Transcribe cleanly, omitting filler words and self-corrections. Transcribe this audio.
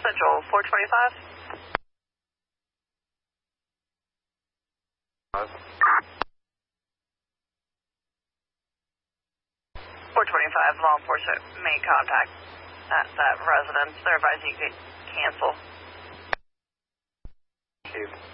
Central 425. 425, law enforcement made contact at that residence. They're advising you to cancel. Thank you.